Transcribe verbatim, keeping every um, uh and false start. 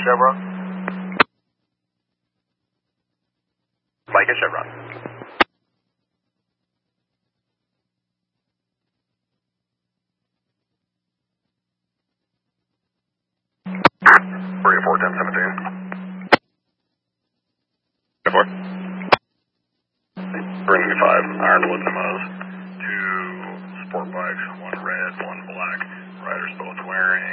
Chevron. Micah Chevron. three four ten seventeen. Four. Bringing five, Ironwood Limos. Two sport bikes, one red, one black. Riders both wearing